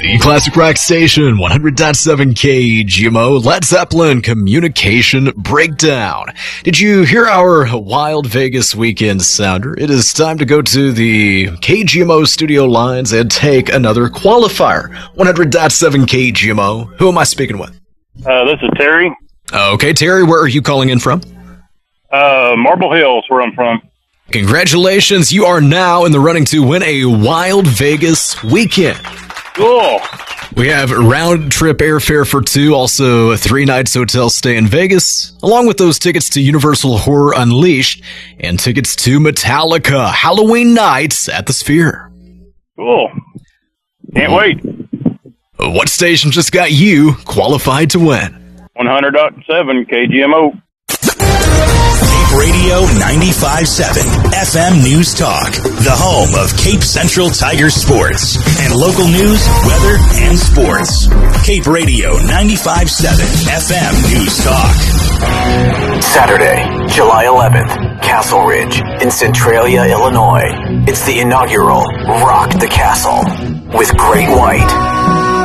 The Classic Rock Station, 100.7 KGMO, Led Zeppelin Communication Breakdown. Did you hear our Wild Vegas weekend sounder? It is time to go to the KGMO studio lines and take another qualifier. 100.7 KGMO. Who am I speaking with? This is Terry. Okay, Terry, where are you calling in from? Marble Hills, where I'm from. Congratulations, you are now in the running to win a Wild Vegas weekend. Cool. We have round-trip airfare for two, also a 3 nights hotel stay in Vegas, along with those tickets to Universal Horror Unleashed and tickets to Metallica Halloween Nights at the Sphere. Cool. Can't wait. What station just got you qualified to win? 100.7 KGMO. Cape Radio 95.7 FM News Talk, the home of Cape Central Tiger sports and local news, weather, and sports. Cape Radio 95.7 FM News Talk. Saturday, July 11th, Castle Ridge in Centralia, Illinois. It's the inaugural Rock the Castle with Great White.